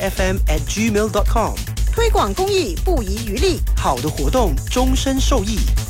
，922fm@gmail.com。 推广公益不遗余力， 好的活动终身受益。